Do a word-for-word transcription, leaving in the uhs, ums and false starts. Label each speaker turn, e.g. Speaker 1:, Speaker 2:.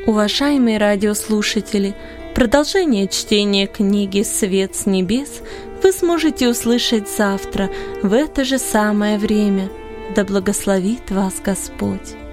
Speaker 1: Уважаемые радиослушатели, продолжение чтения книги «Свет с небес» вы сможете услышать завтра в это же самое время. Да благословит вас Господь!